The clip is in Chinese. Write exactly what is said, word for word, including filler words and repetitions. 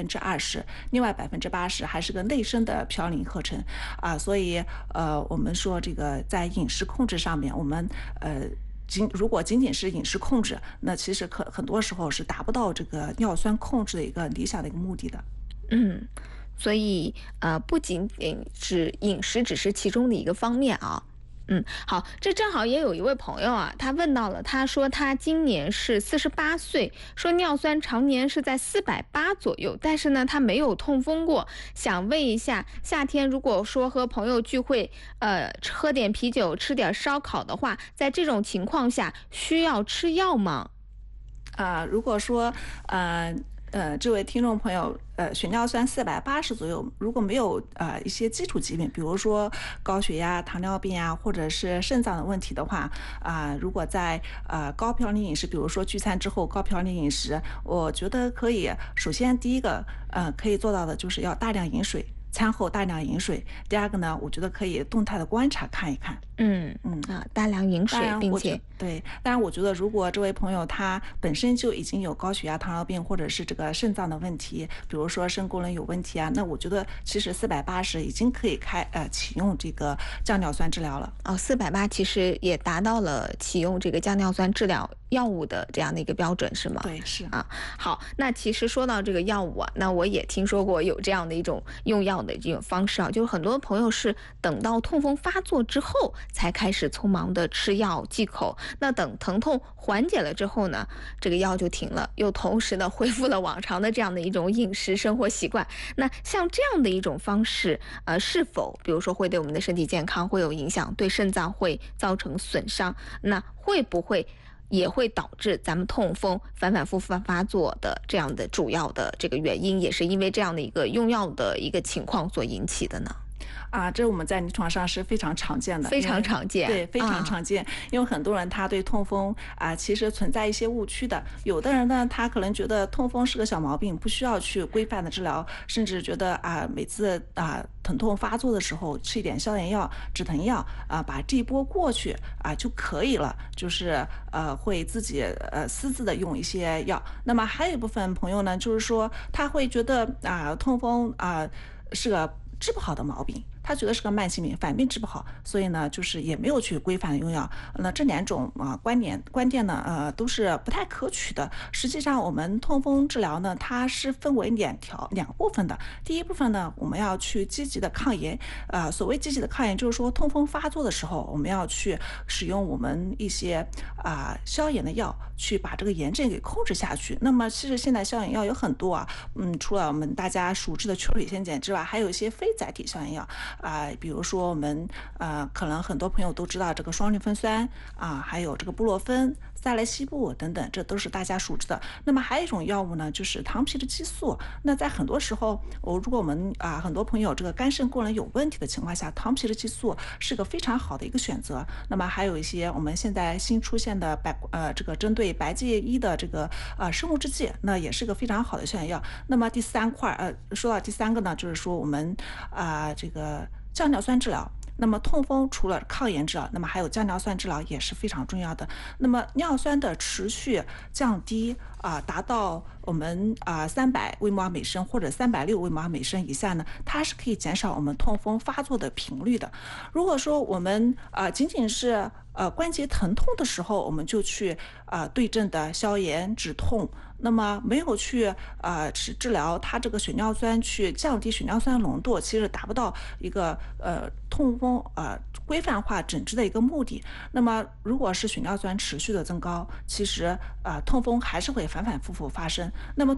之二十，另外百分之八十还是个内生的嘌呤合成啊，所以呃，我们说这个在饮食控制上面，我们呃。仅如果仅仅是饮食控制，那其实可很多时候是达不到这个尿酸控制的一个理想的一个目的的。 嗯，所以呃，不仅仅是饮食只是其中的一个方面啊。嗯，好，这正好也有一位朋友啊，他问到了，他说他今年是四十八岁，说尿酸常年是在四百八左右，但是呢，他没有痛风过，想问一下，夏天如果说和朋友聚会，呃，喝点啤酒，吃点烧烤的话，在这种情况下需要吃药吗？ 啊、如果说呃呃，这位听众朋友，呃，血尿酸四百八十左右，如果没有呃一些基础疾病，比如说高血压、糖尿病啊，或者是肾脏的问题的话，啊、如果在呃高嘌呤饮食，比如说聚餐之后高嘌呤饮食，我觉得可以，首先第一个，呃，可以做到的就是要大量饮水。餐后大量饮水。第二个呢，我觉得可以动态的观察看一看。 嗯嗯啊，大量饮水， 当然，我觉并且对，当然，我觉得如果这位朋友他本身就已经有高血压、糖尿病，或者是这个肾脏的问题，比如说肾功能有问题啊，那我觉得其实四百八十已经可以开呃启用这个降尿酸治疗了。 哦，四百八其实也达到了启用这个降尿酸治疗药物的这样的一个标准，是吗？ 对，是啊。好，那其实说到这个药物啊，那我也听说过有这样的一种用药的这种方式啊，就是很多朋友是等到痛风发作之后才开始匆忙的吃药忌口，那等疼痛缓解了之后呢，这个药就停了，又同时的恢复了往常的这样的一种饮食生活习惯。那像这样的一种方式，呃，是否比如说会对我们的身体健康会有影响，对肾脏会造成损伤？那会不会也会导致咱们痛风反反复复发作的这样的主要的这个原因，也是因为这样的一个用药的一个情况所引起的呢？ 啊，这我们在临床上是非常常见的， 非常常见， 对，非常常见。啊、因为很多人他对痛风啊，其实存在一些误区的。有的人呢，他可能觉得痛风是个小毛病，不需要去规范的治疗，甚至觉得啊，每次啊疼痛发作的时候吃一点消炎药、止疼药啊，把这一波过去啊就可以了，就是呃会自己呃私自的用一些药。那么还有一部分朋友呢，就是说他会觉得啊痛风啊是个治不好的毛病。他觉得是个慢性病，反病治不好，所以呢，就是也没有去规范用药。那这两种啊观点观点呢，呃，都是不太可取的。实际上，我们痛风治疗呢，它是分为两条两个部分的。第一部分呢，我们要去积极的抗炎。呃，所谓积极的抗炎，就是说痛风发作的时候，我们要去使用我们一些啊、呃、消炎的药，去把这个炎症给控制下去。那么，其实现在消炎药有很多啊，嗯，除了我们大家熟知的曲水仙碱之外，还有一些非甾体消炎药。啊、呃，比如说我们呃，可能很多朋友都知道这个双氯芬酸啊、呃，还有这个布洛芬、塞雷西布等等，这都是大家熟知的。那么还有一种药物呢，就是糖皮质激素。那在很多时候，我如果我们啊、呃、很多朋友这个肝肾功能有问题的情况下，糖皮质激素是个非常好的一个选择。那么还有一些我们现在新出现的白呃这个针对白介一的这个呃生物制剂，那也是个非常好的消炎药。那么第三块呃，说到第三个呢，就是说我们啊、呃、这个。降尿酸治疗，那么痛风除了抗炎治疗，那么还有降尿酸治疗也是非常重要的。那么尿酸的持续降低啊、呃，达到我们啊三百微摩尔每升或者三百六微摩尔每升以下呢，它是可以减少我们痛风发作的频率的。如果说我们啊、呃、仅仅是呃关节疼痛的时候，我们就去啊、呃、对症的消炎止痛，那么没有去啊治、呃、治疗它这个血尿酸，去降低血尿酸浓度，其实达不到一个呃痛风呃规范化诊治的一个目的。那么如果是血尿酸持续的增高，其实呃痛风还是会反反复复发生。那么